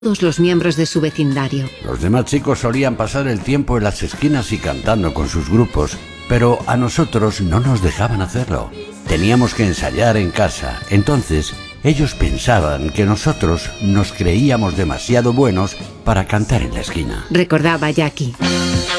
todos los miembros de su vecindario. Los demás chicos solían pasar el tiempo en las esquinas y cantando con sus grupos, pero a nosotros no nos dejaban hacerlo. Teníamos que ensayar en casa. Entonces, ellos pensaban que nosotros nos creíamos demasiado buenos para cantar en la esquina. Recordaba Jackie.